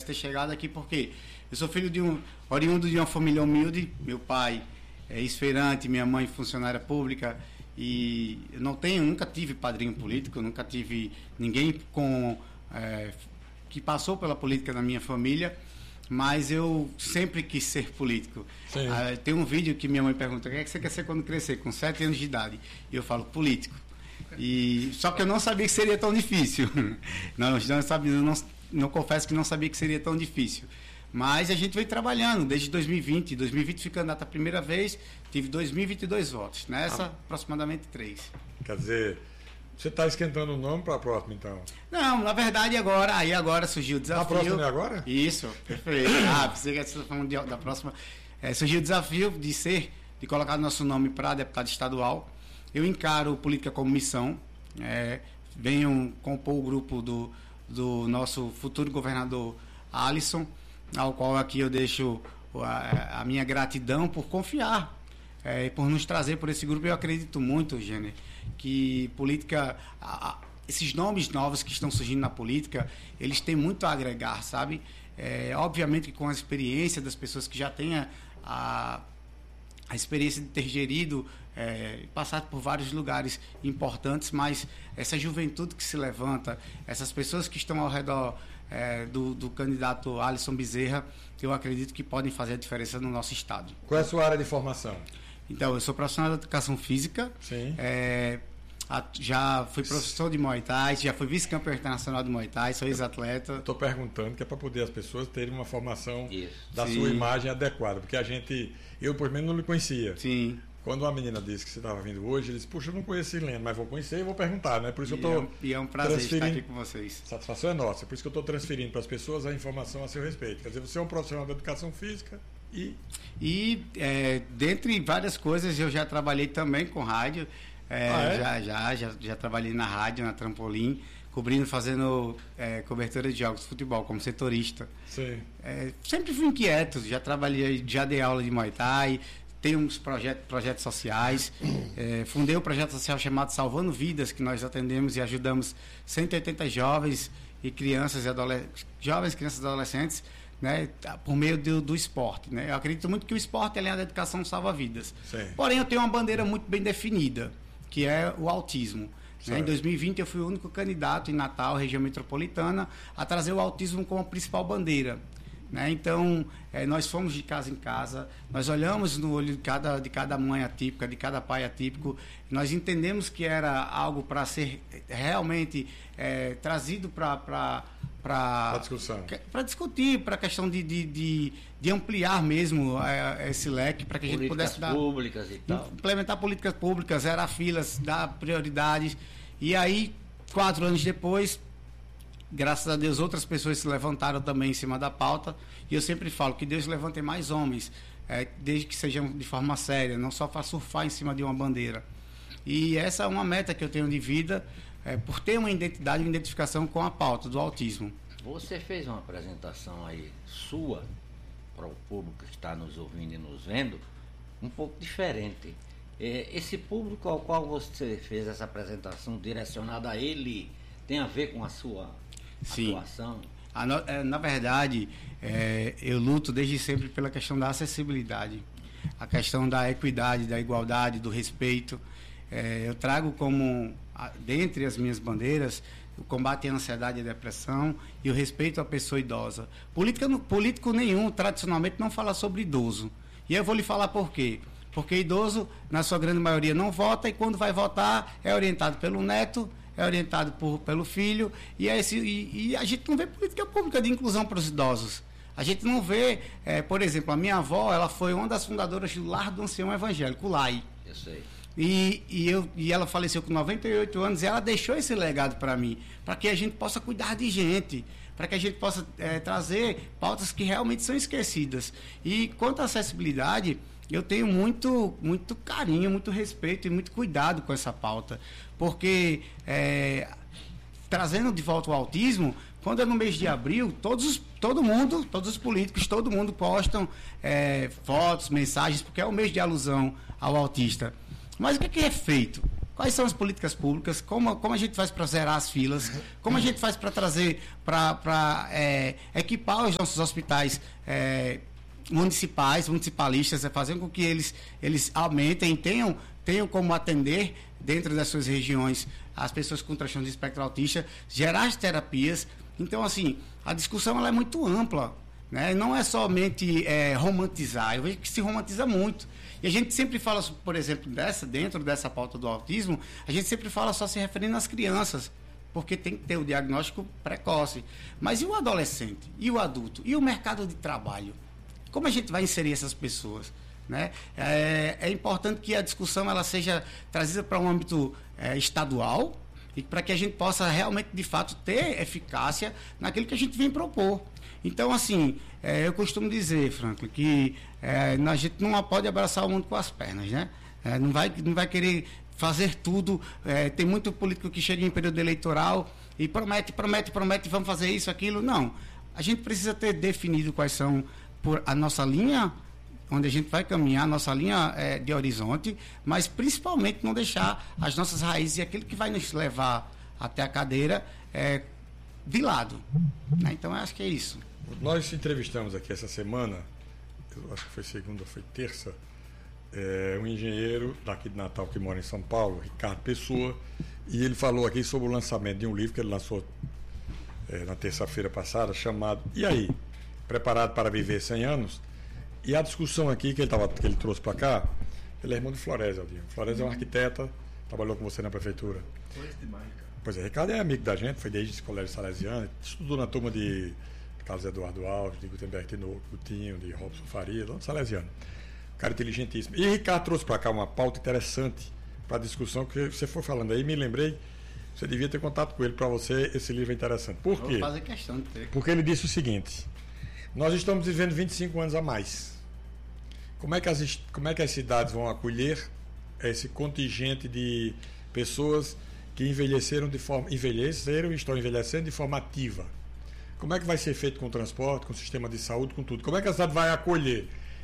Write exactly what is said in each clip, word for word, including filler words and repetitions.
ter chegado aqui, porque eu sou filho de um, oriundo de uma família humilde, meu pai é ex-feirante, minha mãe funcionária pública, e eu não tenho, nunca tive padrinho político, nunca tive ninguém com, é, que passou pela política na minha família, mas eu sempre quis ser político. Ah, tem um vídeo que minha mãe pergunta: o que é que você quer ser quando crescer? Com sete anos de idade. E eu falo: político. E, só que eu não sabia que seria tão difícil. Não, não, sabia, não, não confesso que não sabia que seria tão difícil. Mas a gente veio trabalhando desde dois mil e vinte. dois mil e vinte fui candidato a primeira vez, tive dois mil e vinte e dois votos. Nessa, ah. aproximadamente três. Quer dizer, você está esquentando o nome para a próxima, então? Não, na verdade, agora, aí agora surgiu o desafio. A próxima é agora? Isso, perfeito. Ah, pensei que você estava falando de, da próxima. É, surgiu o desafio de ser, de colocar nosso nome para deputado estadual. Eu encaro política como missão. É, venho compor o grupo do, do nosso futuro governador Alisson, ao qual aqui eu deixo a, a minha gratidão por confiar, é, por nos trazer por esse grupo. Eu acredito muito, Gêner, que política, a, a, esses nomes novos que estão surgindo na política, eles têm muito a agregar, sabe? É, obviamente que com a experiência das pessoas que já têm a, a, a experiência de ter gerido, é, passado por vários lugares importantes, mas essa juventude que se levanta, essas pessoas que estão ao redor É, do, do candidato Alisson Bezerra, eu acredito que podem fazer a diferença no nosso estado. Qual é a sua área de formação? Então, eu sou profissional de educação física. Sim. É, a, já fui professor de Muay Thai, já fui vice-campeão internacional de Muay Thai, sou ex-atleta. Estou perguntando que é para poder as pessoas terem uma formação Isso. da Sim. sua imagem adequada, porque a gente, eu por menos não lhe conhecia. Sim. Quando uma menina disse que você estava vindo hoje, ele disse: puxa, eu não conheço Silene, mas vou conhecer e vou perguntar, né? Por isso e eu estou. É, e é um prazer estar aqui com vocês. Satisfação é nossa, por isso que eu estou transferindo para as pessoas a informação a seu respeito. Quer dizer, você é um profissional da educação física e. E, é, dentre várias coisas, eu já trabalhei também com rádio. É, ah, é? já, já, já, já trabalhei na rádio, na Trampolim, cobrindo, fazendo é, cobertura de jogos de futebol, como setorista. Sim. É, sempre fui inquieto, já trabalhei, já dei aula de Muay Thai. Tem uns projetos, projetos sociais, é, fundei um projeto social chamado Salvando Vidas, que nós atendemos e ajudamos cento e oitenta jovens e crianças e adolescentes, jovens, crianças e adolescentes, né, por meio do, do esporte, né? Eu acredito muito que o esporte, além da educação, salva vidas. Sim. Porém, eu tenho uma bandeira muito bem definida, que é o autismo. Né? Em dois mil e vinte, eu fui o único candidato em Natal, região metropolitana, a trazer o autismo como a principal bandeira. Né? Então, é, nós fomos de casa em casa, nós olhamos no olho de cada, de cada mãe atípica, de cada pai atípico, nós entendemos que era algo para ser realmente é, trazido para para discussão, para discutir, para a questão de, de, de, de ampliar mesmo é, esse leque, para que a gente políticas pudesse dar, públicas e tal. implementar políticas públicas, zerar filas, dar prioridades. E aí, quatro anos depois, graças a Deus, outras pessoas se levantaram também em cima da pauta, e eu sempre falo que Deus levante mais homens, é, desde que sejam de forma séria, não só para surfar em cima de uma bandeira. E essa é uma meta que eu tenho de vida, é, por ter uma identidade, uma identificação com a pauta do autismo. Você fez uma apresentação aí sua, para o público que está nos ouvindo e nos vendo, um pouco diferente. É, esse público ao qual você fez essa apresentação direcionada a ele, tem a ver com a sua Sim. atuação? A no, é, na verdade, é, eu luto desde sempre pela questão da acessibilidade, a questão da equidade, da igualdade, do respeito. É, eu trago como, a, dentre as minhas bandeiras, o combate à ansiedade e à depressão e o respeito à pessoa idosa. Política, político nenhum, tradicionalmente, não fala sobre idoso. E eu vou lhe falar por quê. Porque idoso, na sua grande maioria, não vota, e quando vai votar é orientado pelo neto, é orientado por, pelo filho, e, é esse, e, e a gente não vê política pública de inclusão para os idosos. A gente não vê, é, por exemplo, a minha avó, ela foi uma das fundadoras do Lar do Ancião Evangélico, o L A I. Eu sei. E, e, eu, e ela faleceu com noventa e oito anos, e ela deixou esse legado para mim, para que a gente possa cuidar de gente, para que a gente possa é, trazer pautas que realmente são esquecidas. E quanto à acessibilidade, eu tenho muito, muito carinho, muito respeito e muito cuidado com essa pauta, porque é, trazendo de volta o autismo, quando é no mês de abril, todos, todo mundo, todos os políticos, todo mundo postam é, fotos, mensagens, porque é o mês de alusão ao autista. Mas o que é, que é feito? quais são as políticas públicas, como, como a gente faz para zerar as filas, como a gente faz para trazer, para é, equipar os nossos hospitais é, municipais, municipalistas, é, fazendo com que eles, eles aumentem, tenham, tenham como atender dentro das suas regiões as pessoas com transtorno de espectro autista, gerar as terapias. Então, assim, a discussão ela é muito ampla, né? Não é somente é, romantizar, eu vejo que se romantiza muito. E a gente sempre fala, por exemplo, dessa, dentro dessa pauta do autismo, a gente sempre fala só se referindo às crianças, porque tem que ter o diagnóstico precoce. Mas e o adolescente? E o adulto? E o mercado de trabalho? Como a gente vai inserir essas pessoas? Né? É, é importante que a discussão ela seja trazida para um âmbito é, estadual e para que a gente possa realmente, de fato, ter eficácia naquilo que a gente vem propor. Então, assim, é, eu costumo dizer, Franklin, que é, a gente não pode abraçar o mundo com as pernas, né? É, não, vai, não vai querer fazer tudo. É, tem muito político que chega em período eleitoral e promete, promete, promete, vamos fazer isso, aquilo. Não. A gente precisa ter definido quais são por a nossa linha, onde a gente vai caminhar, a nossa linha é, de horizonte, mas principalmente não deixar as nossas raízes e aquilo que vai nos levar até a cadeira é, de lado. Né? Então, eu acho que é isso. Nós entrevistamos aqui essa semana, eu acho que foi segunda, foi terça, é, um engenheiro daqui de Natal que mora em São Paulo, Ricardo Pessoa, e ele falou aqui sobre o lançamento de um livro que ele lançou é, na terça-feira passada, chamado E aí? Preparado para viver cem anos? E a discussão aqui que ele, tava, que ele trouxe para cá, ele é irmão de Floreza, Aldinho. Floreza é um arquiteta, trabalhou com você na prefeitura. Coisa demais, cara. Pois é, Ricardo é amigo da gente, foi desde esse colégio salesiano, estudou na turma de Carlos Eduardo Alves, de Gutenberg Tinoco, Coutinho, de Robson Faria, lá no salesiano. Cara inteligentíssimo. E Ricardo trouxe para cá uma pauta interessante para a discussão, que você foi falando aí, me lembrei, você devia ter contato com ele, para você esse livro é interessante. Por quê? Vou fazer questão de ter. Porque ele disse o seguinte: nós estamos vivendo vinte e cinco anos a mais. Como é que as, como é que as cidades vão acolher esse contingente de pessoas que envelheceram de forma envelheceram e estão envelhecendo de forma ativa? Como é que vai ser feito com o transporte, com o sistema de saúde, com tudo? Como é que a cidade vai acolher?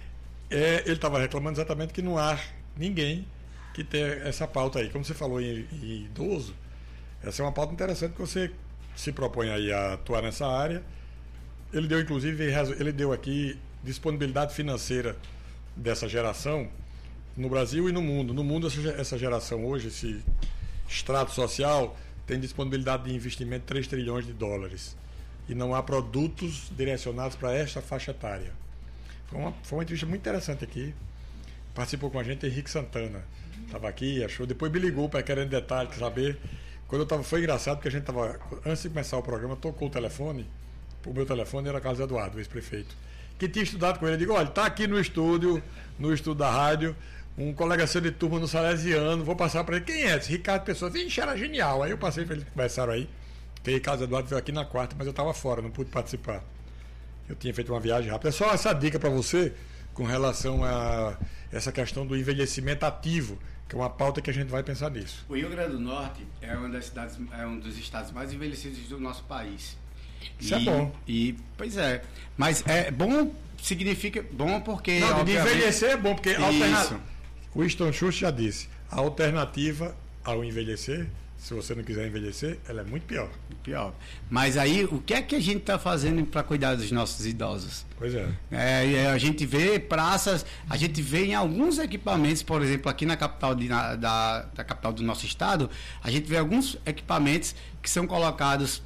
É, ele estava reclamando exatamente que não há ninguém que tenha essa pauta aí. Como você falou em, em idoso, essa é uma pauta interessante que você se propõe aí a atuar nessa área. Ele deu, inclusive, ele deu aqui disponibilidade financeira dessa geração no Brasil e no mundo. No mundo, essa geração hoje, esse extrato social, tem disponibilidade de investimento de três trilhões de dólares. E não há produtos direcionados para esta faixa etária. Foi uma, foi uma entrevista muito interessante aqui. Participou com a gente Henrique Santana. Estava aqui, achou. Depois me ligou para querendo detalhes, saber. Quando eu tava, foi engraçado, porque a gente estava, antes de começar o programa, tocou o telefone. O meu telefone era Carlos Eduardo, o ex-prefeito, que tinha estudado com ele. Eu digo: olha, está aqui no estúdio, no estúdio da rádio, um colega seu de turma no Salesiano, vou passar para ele. Quem é esse? Ricardo Pessoa. Vixe, era genial. Aí eu passei para eles que conversaram aí. Porque Carlos Eduardo veio aqui na quarta, mas eu estava fora, não pude participar. Eu tinha feito uma viagem rápida. É só essa dica para você com relação a essa questão do envelhecimento ativo, que é uma pauta que a gente vai pensar nisso. O Rio Grande do Norte é uma das cidades, é um dos estados mais envelhecidos do nosso país. Isso e, é bom. E, pois é. Mas é bom, significa bom porque... Não, de envelhecer é bom, porque Isso. O Winston Churchill já disse, a alternativa ao envelhecer, se você não quiser envelhecer, ela é muito pior. Pior. Mas aí, o que é que a gente está fazendo para cuidar dos nossos idosos? Pois é. é. A gente vê praças, a gente vê em alguns equipamentos, por exemplo, aqui na capital, de, na, da, da capital do nosso estado, a gente vê alguns equipamentos que são colocados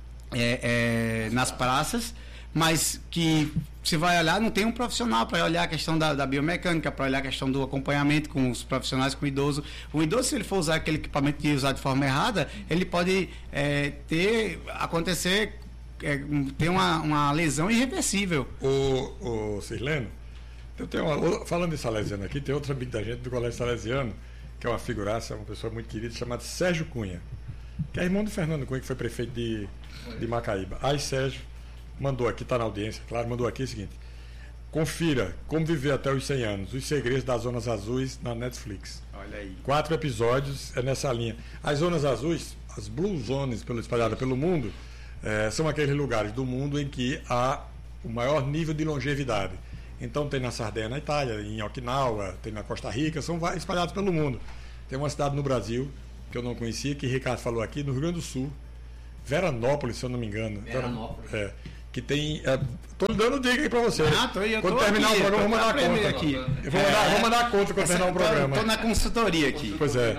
é, é, nas praças, mas que você vai olhar, não tem um profissional para olhar a questão da, da biomecânica, para olhar a questão do acompanhamento com os profissionais, com o idoso. O idoso, se ele for usar aquele equipamento e usar de forma errada, ele pode é, ter, acontecer, é, ter uma, uma lesão irreversível. O, o Cirleno, eu tenho uma, falando de Salesiano aqui, tem outro amigo da gente do Colégio Salesiano, que é uma figuraça, uma pessoa muito querida, chamada Sérgio Cunha, que é irmão do Fernando Cunha, que foi prefeito de, de Macaíba. Aí, Sérgio mandou aqui, está na audiência, claro, mandou aqui o seguinte: confira Como Viver Até os cem Anos, Os Segredos das Zonas Azuis na Netflix. Olha aí. Quatro episódios, é nessa linha. As zonas azuis, as blue zones espalhadas pelo mundo, é, são aqueles lugares do mundo em que há o maior nível de longevidade. Então tem na Sardenha, na Itália, em Okinawa, tem na Costa Rica, são espalhados pelo mundo. Tem uma cidade no Brasil, que eu não conhecia, que o Ricardo falou aqui, no Rio Grande do Sul, Veranópolis, se eu não me engano. Veranópolis. É, que tem... Estou dando dica aí para você. Ah, tô, eu quando tô terminar aqui, o programa, vou mandar a conta. aqui. Eu vou, mandar, é, vou mandar a conta quando terminar o programa. Estou na consultoria aqui. Pois é.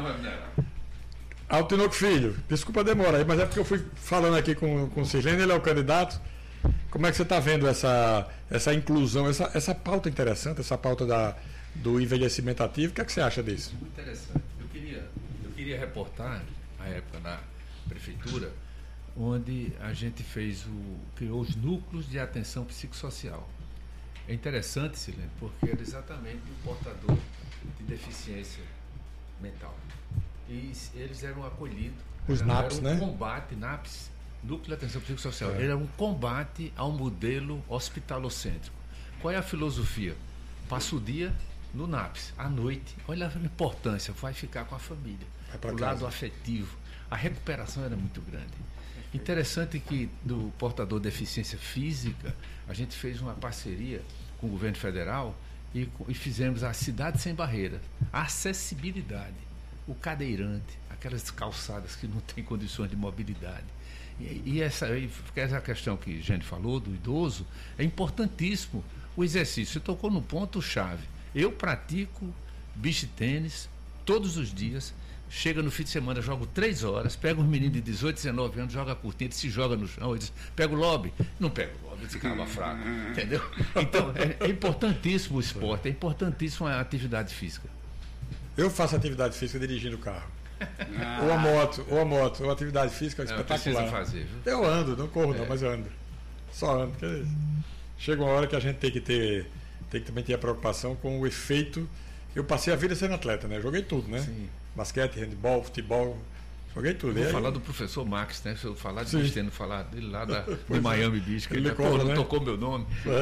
Altinoco Filho, desculpa a demora aí, mas é porque eu fui falando aqui com, com o Sirlene, ele é o candidato. Como é que você está vendo essa, essa inclusão, essa, essa pauta interessante, essa pauta da, do envelhecimento ativo? O que é que você acha disso? Muito interessante. Eu queria, eu queria reportar, a época na prefeitura, onde a gente fez o, criou os núcleos de atenção psicossocial. É interessante, Silene, porque era exatamente o portador de deficiência mental. E eles eram acolhidos. Os era, NAPs, era um né? combate, NAPs, Núcleo de Atenção Psicossocial. É. Era um combate ao modelo hospitalocêntrico. Qual é a filosofia? Passa o dia no NAPS, à noite, olha a importância, vai ficar com a família. O lado afetivo. A recuperação era muito grande. Interessante que do portador de deficiência física, a gente fez uma parceria com o governo federal e, e fizemos a Cidade Sem Barreiras, a acessibilidade, o cadeirante, aquelas calçadas que não têm condições de mobilidade. E, e essa, essa questão que a gente falou do idoso, é importantíssimo o exercício. Você tocou no ponto-chave. Eu pratico beach tênis todos os dias. Chega no fim de semana, jogo três horas, pego uns meninos de dezoito, dezenove anos, joga curtinho, ele se joga no chão, ele diz, pega o lobby. Não pega o lobby, esse cara é fraco, entendeu? Então, é, é importantíssimo o esporte, é importantíssimo a atividade física. Eu faço atividade física dirigindo o carro. Ah. Ou a moto, ou a moto, ou a atividade física é espetacular. Precisa fazer, viu? Eu ando, não corro é. não, mas eu ando. Só ando, porque chega uma hora que a gente tem que ter, tem que também ter a preocupação com o efeito. Eu passei a vida sendo atleta, né? Eu joguei tudo, né? Sim. Basquete, handball, futebol, joguei tudo. Vou aí, falar do professor Max, né? Se eu falar de Sim. beach tênis, falar dele lá da, de Miami Beach, que ele ele cobra, não né? tocou meu nome.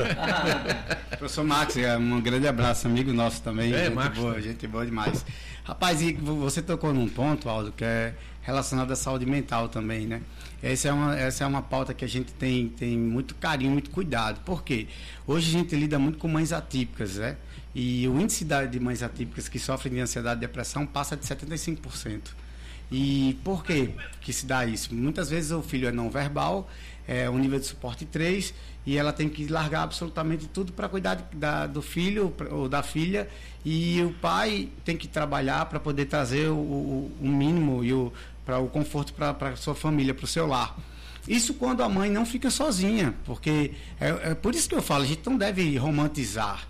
É. Professor Max, é um grande abraço, amigo nosso também. É, gente Max, boa, né? gente boa demais. Rapaz, e você tocou num ponto, Aldo, que é relacionado à saúde mental também, né? Essa é uma, essa é uma pauta que a gente tem, tem muito carinho, muito cuidado. Por quê? Hoje a gente lida muito com mães atípicas, né? E o índice de mães atípicas que sofrem de ansiedade e depressão passa de setenta e cinco por cento. E por que que se dá isso? Muitas vezes o filho é não verbal, é um nível de suporte três, e ela tem que largar absolutamente tudo para cuidar da, do filho ou da filha, e o pai tem que trabalhar para poder trazer o, o, o mínimo e o, pra, o conforto para a sua família, para o seu lar. Isso quando a mãe não fica sozinha, porque é, é por isso que eu falo, a gente não deve romantizar.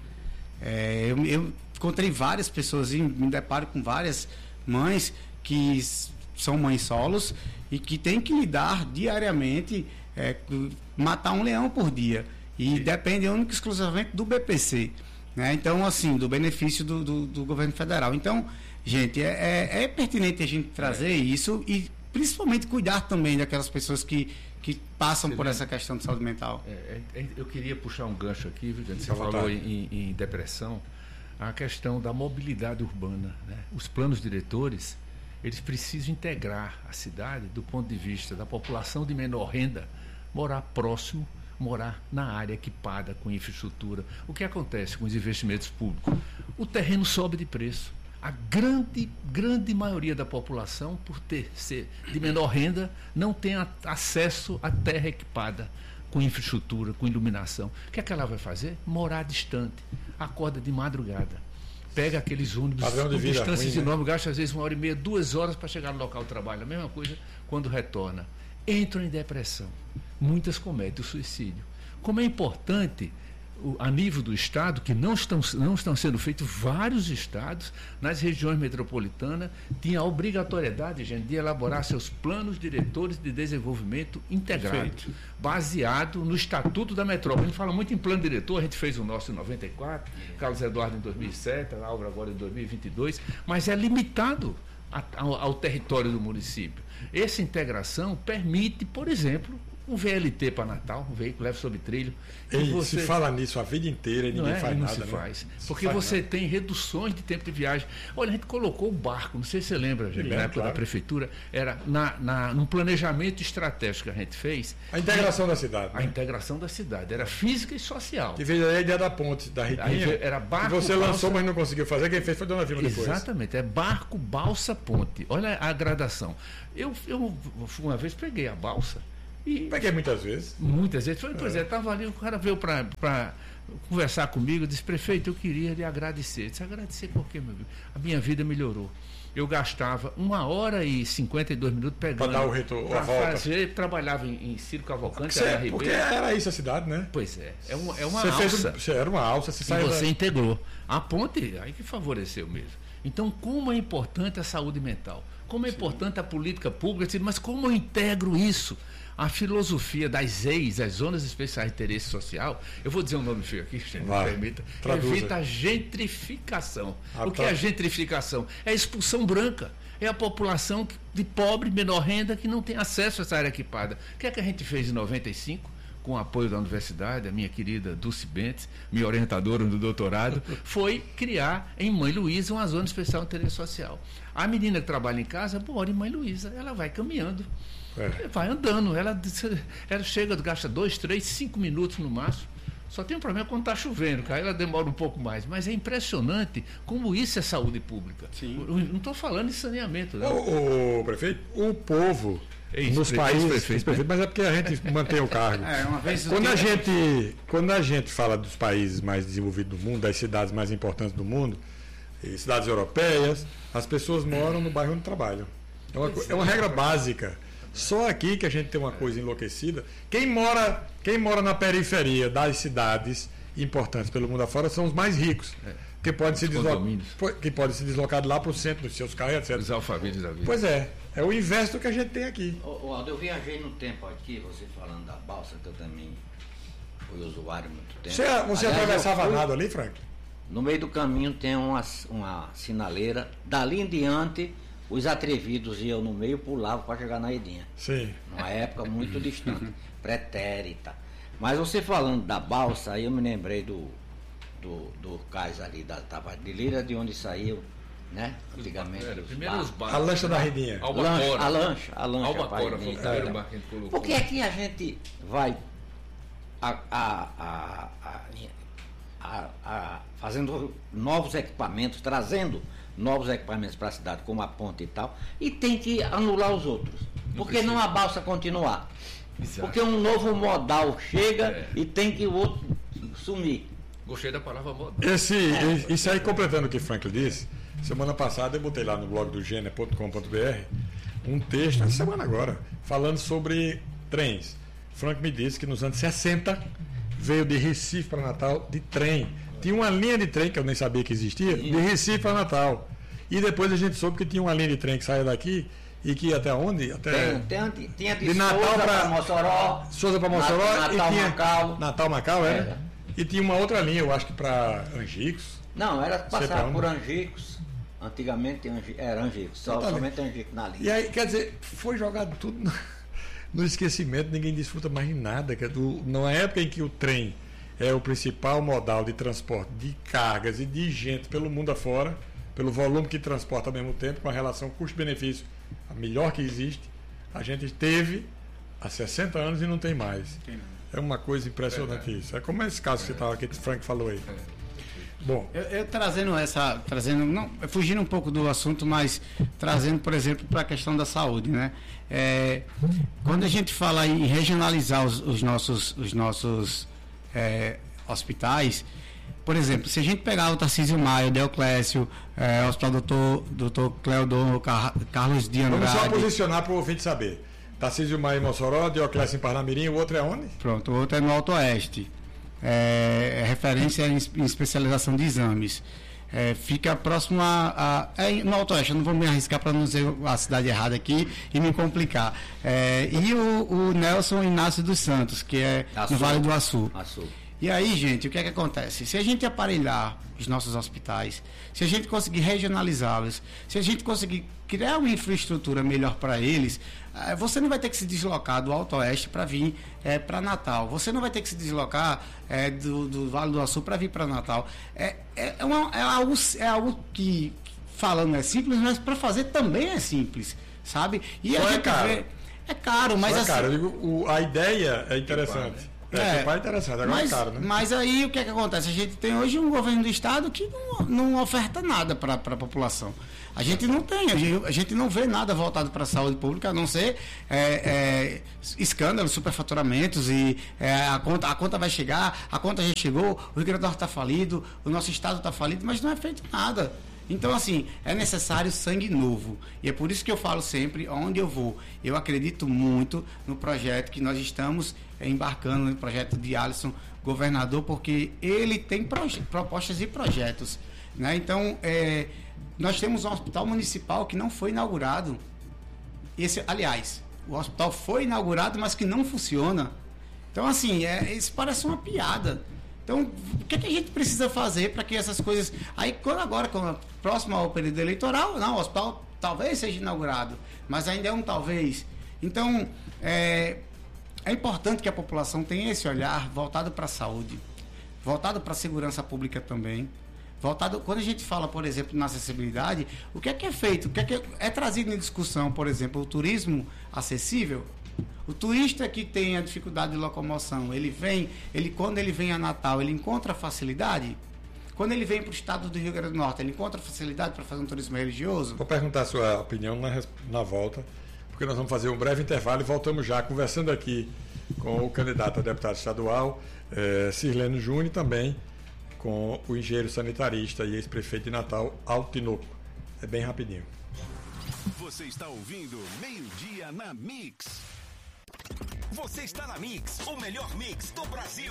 É, eu, eu encontrei várias pessoas e me deparo com várias mães que são mães solos e que têm que lidar diariamente, é, matar um leão por dia, e depende única e exclusivamente do B P C, né? Então, assim, do benefício do, do, do governo federal. Então, gente, é, é, é pertinente a gente trazer é. isso e principalmente cuidar também daquelas pessoas que, que passam Você por essa questão de saúde mental. É, é, eu queria puxar um gancho aqui, viu, gente? Você à falou vontade. em, em depressão, a questão da mobilidade urbana, né? Os planos diretores, eles precisam integrar a cidade do ponto de vista da população de menor renda, morar próximo, morar na área equipada com infraestrutura. O que acontece com os investimentos públicos? O terreno sobe de preço. A grande, grande maioria da população, por ter ser de menor renda, não tem a, acesso à terra equipada, com infraestrutura, com iluminação. O que é que ela vai fazer? Morar distante. Acorda de madrugada. Pega aqueles ônibus com distâncias ruim, enormes, né? gasta às vezes uma hora e meia, duas horas para chegar no local de trabalho. A mesma coisa quando retorna. Entram em depressão. Muitas cometem o suicídio. Como é importante, a nível do Estado, que não estão, não estão sendo feitos vários estados, nas regiões metropolitanas, tinha a obrigatoriedade, gente, de elaborar seus planos diretores de desenvolvimento integrado, Perfeito. baseado no Estatuto da Metrópole. A gente fala muito em plano diretor, a gente fez o nosso em noventa e quatro, Carlos Eduardo em dois mil e sete, a Álvaro agora em dois mil e vinte e dois, mas é limitado a, ao, ao território do município. Essa integração permite, por exemplo, Um V L T para Natal, um veículo leve sob trilho. Ei, você... se fala nisso a vida inteira e ninguém não é, faz não nada. se né? faz. Se Porque faz você nada. tem reduções de tempo de viagem. Olha, a gente colocou o barco, não sei se você lembra, gente, Me na lembro, época claro. da prefeitura, era na, na, num planejamento estratégico que a gente fez. A integração da cidade. A Né? integração da cidade. Era física e social. Que veio a ideia da ponte, da Aí Ritinha. era barco, que você balsa- lançou, mas não conseguiu fazer. Quem fez foi Dona Vilma depois. Exatamente, é barco, balsa, ponte. Olha a gradação. Eu, eu uma vez peguei a balsa e Peguei muitas vezes. muitas vezes, foi, pois é, estava ali, o cara veio para conversar comigo, disse, prefeito, eu queria lhe agradecer. Eu disse, agradecer por quê, meu amigo? A minha vida melhorou. Eu gastava uma hora e cinquenta e dois minutos pegando. Pra dar o retorno, pra a volta. Fazer, trabalhava em, em Ciro Cavalcante, Você- Ana porque Ribeiro. era isso a cidade, né? Pois é, é uma, é uma você fez alça. um- você era uma alça, você E saiu você da- integrou. A ponte, aí que favoreceu mesmo. Então, como é importante a saúde mental? Como é importante a política pública? Mas como eu integro isso? A filosofia das E Is, as Zonas Especiais de Interesse Social, eu vou dizer um nome feio aqui, se me Vai, permita, traduza. evita a gentrificação. Ah, o que tá. é a gentrificação? É a expulsão branca. É a população que- de pobre, menor renda, que não tem acesso a essa área equipada. O que é que a gente fez em noventa e cinco? Com o apoio da universidade, a minha querida Dulce Bentes, minha orientadora do doutorado, foi criar em Mãe Luísa uma zona especial de interesse social. A menina que trabalha em casa, mora em Mãe Luísa, ela vai caminhando, É. vai andando, ela, ela chega, gasta dois, três, cinco minutos no máximo. Só tem um problema quando está chovendo, que aí ela demora um pouco mais. Mas é impressionante como isso é saúde pública. Sim. Eu não estou falando de saneamento, não. O, o prefeito, o povo Ex- nos pre- países. ex-prefeito, ex-prefeito, mas é porque a gente mantém o cargo. É, uma vez Quando eu a, tive- gente, quando a gente fala dos países mais desenvolvidos do mundo, das cidades mais importantes do mundo, e cidades europeias, as pessoas moram no bairro onde trabalham. É uma, co- é uma regra básica. Só aqui que a gente tem uma coisa enlouquecida. Quem mora, quem mora na periferia das cidades importantes pelo mundo afora são os mais ricos. Que podem se, deslo... condomínios. po- que podem se deslocar de lá para o centro dos seus carros, etcétera. Os alfabetos da vida. Pois é, é o inverso do que a gente tem aqui. Ô, ô, Aldo, eu viajei no tempo aqui, você falando da balsa, que eu também fui usuário há muito tempo. Você, você Aliás, atravessava eu fui- nado ali, Frank? No meio do caminho tem uma, uma sinaleira, dali em diante, os atrevidos iam no meio, pulavam para chegar na Edinha. Sim. Numa época muito distante, pretérita. Mas você falando da balsa, aí eu me lembrei do, do, do cais ali da Tavares de Lira, de onde saiu, né? Antigamente. Era, os primeiro barcos. os barcos. A lancha da Redinha. Lancha, Albacora. a lancha, a lancha. Albacora pai, foi o e primeiro tal. barco que a gente colocou. Por que é que a gente vai a, a, a, a, a- a- fazendo novos equipamentos, trazendo novos equipamentos para a cidade, como a ponte e tal, e tem que anular os outros? Por que precisa. não a balsa continuar? Exato. Porque um novo modal chega É. e tem que o outro sumir. Gostei da palavra moda. Esse, e- isso aí, completando o que Franklin disse, semana passada eu botei lá no blog do gêner ponto com ponto b r um texto, essa semana agora, falando sobre trens. Frank me disse que nos anos sessenta veio de Recife para Natal de trem. Tinha uma linha de trem, que eu nem sabia que existia, de Recife para Natal. E depois a gente soube que tinha uma linha de trem que saía daqui e que ia até onde? Até Tem, tem, tinha de, de Natal Souza pra- para Mossoró, Souza para Mossoró Natal, e tinha Macau. Natal Macau, era? Era. E tinha uma outra linha, eu acho que para Angicos. Não, era pra passar onde? por Angicos. Antigamente Angi- era Angicos, só, Exatamente. somente Angicos na linha. E aí, quer dizer, foi jogado tudo no, no esquecimento, ninguém desfruta mais de nada. Quer dizer, na época em que o trem é o principal modal de transporte de cargas e de gente pelo mundo afora, pelo volume que transporta ao mesmo tempo, com a relação custo-benefício a melhor que existe, a gente teve há sessenta anos e não tem mais. É uma coisa impressionante isso. É como esse caso que, você tava, que o Frank falou aí. Bom, Eu, eu trazendo essa, trazendo, não, fugindo um pouco do assunto, mas trazendo, por exemplo, para a questão da saúde, né? É, quando a gente fala em regionalizar os, os nossos, os nossos é, hospitais, por exemplo, se a gente pegar o Tarcísio Maia, o Deoclésio, é, o Hospital doutor, doutor Cleodon, Car, Carlos de vamos só Andrade, posicionar para o ouvinte saber. Tarcísio Maia em Mossoró, Dioclésio em Parnamirim, o outro é onde? pronto, o outro é no Alto Oeste. É, é referência em, em especialização de exames. É, fica próximo a, a é no Alto Oeste, eu não vou me arriscar para não dizer a cidade errada aqui e me complicar. É, e o, o Nelson Inácio dos Santos, que é Açu. no Vale do Açu. Açu. E aí, gente, o que é que acontece? Se a gente aparelhar os nossos hospitais, se a gente conseguir regionalizá-los, se a gente conseguir criar uma infraestrutura melhor para eles, você não vai ter que se deslocar do Alto Oeste para vir é, para Natal. Você não vai ter que se deslocar é, do, do Vale do Açu para vir para Natal. É, é, é, uma, é, algo, é algo que, falando é simples, mas para fazer também é simples, sabe? E Só a é gente caro. vê... É caro, mas Só é assim... caro. Eu digo, o, a ideia é interessante. É, É, é interessante, agora mas, é caro, né? mas aí o que é que acontece? A gente tem hoje um governo do estado que não, não oferta nada para a população. A gente não tem, a gente, a gente não vê nada voltado para a saúde pública, a não ser é, é, escândalos, superfaturamentos e é, a, conta, a conta vai chegar, a conta já chegou, o Rio Grande do Norte está falido, o nosso estado está falido, mas não é feito nada. Então, assim, é necessário sangue novo. E é por isso que eu falo sempre, onde eu vou, eu acredito muito no projeto que nós estamos embarcando, no projeto de Alisson, governador, porque ele tem proje- propostas e projetos. Né? Então, é, nós temos um hospital municipal que não foi inaugurado. Esse, aliás, o hospital foi inaugurado, mas que não funciona. Então, assim, é, isso parece uma piada. Então, o que, é que a gente precisa fazer para que essas coisas... Aí, quando agora, quando, próximo ao período eleitoral, não, o hospital talvez seja inaugurado, mas ainda é um talvez. Então, é, é importante que a população tenha esse olhar voltado para a saúde, voltado para a segurança pública também, voltado... Quando a gente fala, por exemplo, na acessibilidade, o que é que é feito? O que é que é, é trazido em discussão, por exemplo, o turismo acessível? O turista que tem a dificuldade de locomoção, ele vem, ele, quando ele vem a Natal, ele encontra facilidade? Quando ele vem para o estado do Rio Grande do Norte, ele encontra facilidade para fazer um turismo religioso? Vou perguntar a sua opinião na, na volta, porque nós vamos fazer um breve intervalo e voltamos já conversando aqui com o candidato a deputado estadual, eh, Sirleno Júnior, e também com o engenheiro sanitarista e ex-prefeito de Natal, Altinoco. É bem rapidinho. Você está ouvindo Meio-Dia na Mix. Você está na Mix, o melhor mix do Brasil.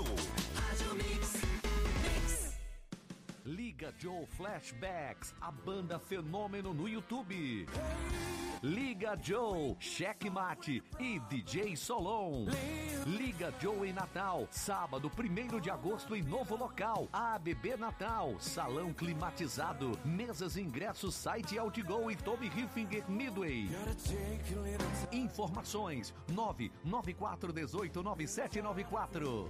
Liga Joe Flashbacks, a banda Fenômeno no YouTube. Liga Joe, Checkmate e D J Solon. Liga Joe em Natal, sábado, primeiro de agosto em novo local. A B B Natal, salão climatizado, mesas e ingressos, site Outgo e Tommy Hilfiger Midway. Informações nove nove quatro um oito nove sete nove quatro.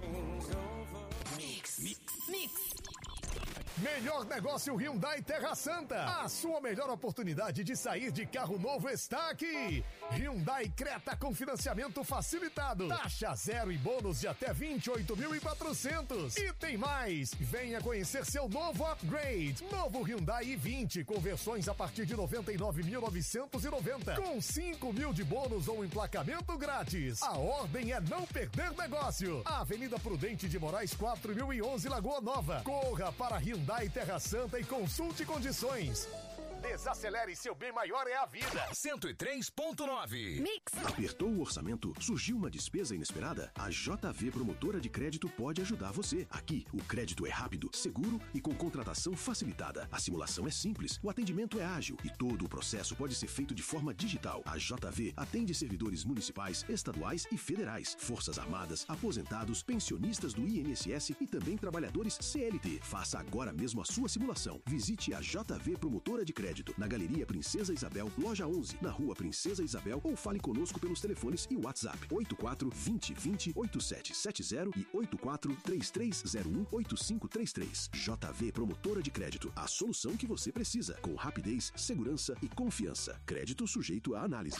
Mix. Mix. Mix. Melhor negócio Hyundai Terra Santa. A sua melhor oportunidade de sair de carro novo está aqui. Hyundai Creta com financiamento facilitado. Taxa zero e bônus de até vinte e oito mil e quatrocentos. E tem mais. Venha conhecer seu novo upgrade. Novo Hyundai i vinte com versões a partir de noventa e nove mil novecentos e noventa. Com cinco mil de bônus ou emplacamento grátis. A ordem é não perder negócio. Avenida Prudente de Moraes quatro mil e onze, Lagoa Nova. Corra para Hyundai Terra Santa e consulte condições. Desacelere, seu bem maior é a vida. cento e três ponto nove. Mix. Apertou o orçamento? Surgiu uma despesa inesperada? A J V Promotora de Crédito pode ajudar você. Aqui, o crédito é rápido, seguro e com contratação facilitada. A simulação é simples, o atendimento é ágil e todo o processo pode ser feito de forma digital. A J V atende servidores municipais, estaduais e federais, forças armadas, aposentados, pensionistas do I N S S e também trabalhadores C L T. Faça agora mesmo a sua simulação. Visite a J V Promotora de Crédito na Galeria Princesa Isabel, loja onze, na Rua Princesa Isabel, ou fale conosco pelos telefones e WhatsApp oito quatro dois zero dois zero oito sete sete zero e oito quatro três três zero um oito cinco três três. J V Promotora de Crédito, a solução que você precisa, com rapidez, segurança e confiança. Crédito sujeito à análise.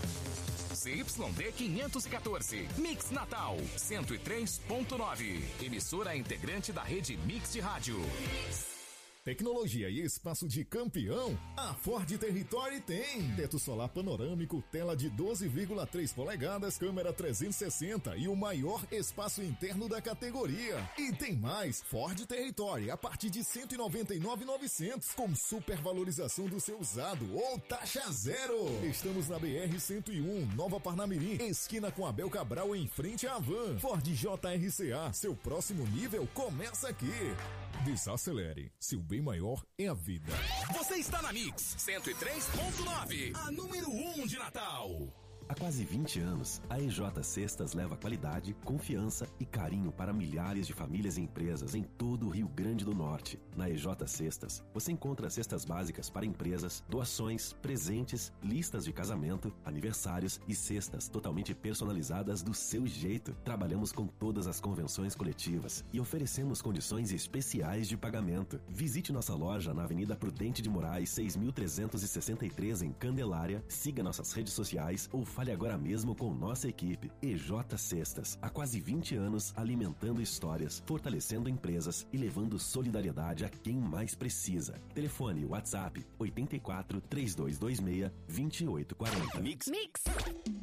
C Y D quinhentos e quatorze, Mix Natal, cento e três ponto nove. Emissora integrante da rede Mix de Rádio. Tecnologia e espaço de campeão, a Ford Territory tem. Teto solar panorâmico, tela de doze vírgula três polegadas, câmera trezentos e sessenta e o maior espaço interno da categoria. E tem mais, Ford Territory a partir de cento e noventa e nove mil e novecentos, com supervalorização do seu usado ou taxa zero. Estamos na B R cento e um, Nova Parnamirim, esquina com Abel Cabral, em frente à Van. Ford J R C A, seu próximo nível começa aqui. Desacelere, seu bem maior é a vida. Você está na Mix cento e três ponto nove, a número um de Natal. Há quase vinte anos, a E J Cestas leva qualidade, confiança e carinho para milhares de famílias e empresas em todo o Rio Grande do Norte. Na E J Cestas, você encontra cestas básicas para empresas, doações, presentes, listas de casamento, aniversários e cestas totalmente personalizadas do seu jeito. Trabalhamos com todas as convenções coletivas e oferecemos condições especiais de pagamento. Visite nossa loja na Avenida Prudente de Moraes, seis mil trezentos e sessenta e três, em Candelária. Siga nossas redes sociais ou fale agora mesmo com nossa equipe. E J Cestas, há quase vinte anos alimentando histórias, fortalecendo empresas e levando solidariedade a quem mais precisa. Telefone WhatsApp oito quatro, três dois dois seis, dois oito quatro zero. Mix. Mix.